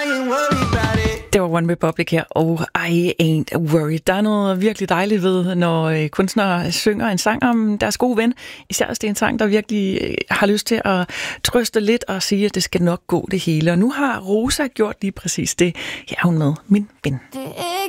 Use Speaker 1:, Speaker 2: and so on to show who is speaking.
Speaker 1: Det var One Republic her, og I Ain't Worried. Der er noget virkelig dejligt ved, når kunstnere synger en sang om deres gode ven. Især hvis det er en sang, der virkelig har lyst til at trøste lidt og sige, at det skal nok gå det hele. Og nu har Rosa gjort lige præcis det. Her er hun med, Min Ven.
Speaker 2: Det er